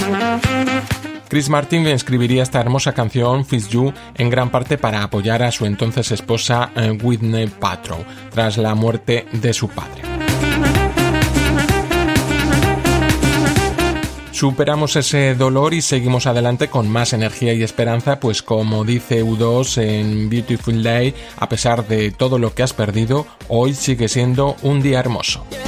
Chris Martin escribiría esta hermosa canción, Fix You, en gran parte para apoyar a su entonces esposa Whitney Paltrow, tras la muerte de su padre. Superamos ese dolor y seguimos adelante con más energía y esperanza, pues como dice U2 en Beautiful Day, a pesar de todo lo que has perdido, hoy sigue siendo un día hermoso.